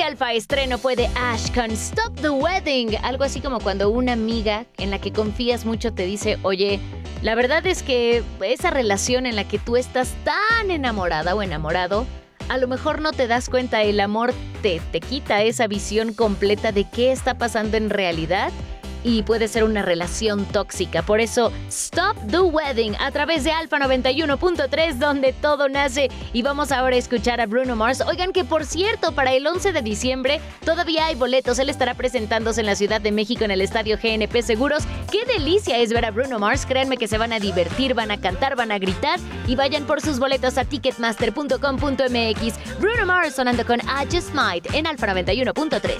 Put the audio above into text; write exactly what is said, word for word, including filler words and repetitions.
ese Alfa estreno fue de Ash con Stop the Wedding. Algo así como cuando una amiga en la que confías mucho te dice, oye, la verdad es que esa relación en la que tú estás tan enamorada o enamorado, a lo mejor no te das cuenta, el amor te, te quita esa visión completa de qué está pasando en realidad y puede ser una relación tóxica. Por eso, Stop the Wedding a través de Alfa noventa y uno punto tres, donde todo nace. Y vamos ahora a escuchar a Bruno Mars. Oigan que, por cierto, para el once de diciembre todavía hay boletos. Él estará presentándose en la Ciudad de México en el Estadio G N P Seguros. ¡Qué delicia es ver a Bruno Mars! Créanme que se van a divertir, van a cantar, van a gritar. Y vayan por sus boletos a ticketmaster punto com punto m x. Bruno Mars sonando con I Just Might en Alfa noventa y uno punto tres.